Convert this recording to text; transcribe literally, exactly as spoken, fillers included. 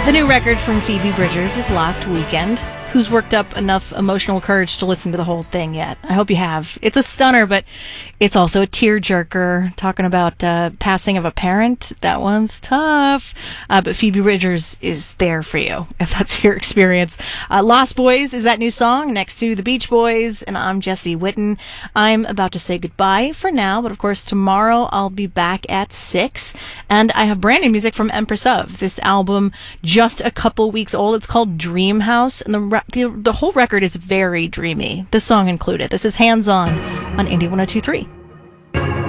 The new record from Phoebe Bridgers is Last Weekend. Who's worked up enough emotional courage to listen to the whole thing yet? I hope you have. It's a stunner, but it's also a tearjerker. Talking about uh, passing of a parent, that one's tough. Uh, but Phoebe Bridgers is there for you, if that's your experience. Uh, Lost Boys is that new song next to the Beach Boys, and I'm Jesse Witten. I'm about to say goodbye for now, but of course tomorrow I'll be back at six, and I have brand new music from Empress of. This album, just a couple weeks old. It's called Dream House, and the The, the whole record is very dreamy, this song included. This is Hands On on Indie one oh two point three.